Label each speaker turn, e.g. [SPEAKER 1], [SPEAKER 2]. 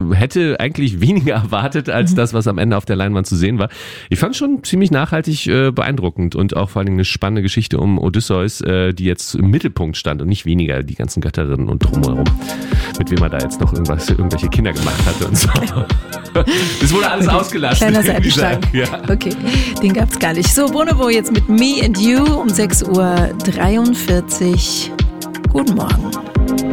[SPEAKER 1] hätte eigentlich weniger erwartet als das, was am Ende auf der Leinwand zu sehen war. Ich fand es schon ziemlich nachhaltig beeindruckend und auch vor allen Dingen eine spannende Geschichte um Odysseus, die jetzt im Mittelpunkt stand und nicht weniger die ganzen Götterinnen und drumherum, mit wem er da jetzt noch irgendwelche Kinder gemacht hatte und so. Das wurde alles ausgelassen.
[SPEAKER 2] Kleiner Seitenschlag.
[SPEAKER 1] Ja.
[SPEAKER 2] Okay, den gab's gar nicht. So, Bonobo jetzt mit Me and You um 6:43 Uhr. Guten Morgen.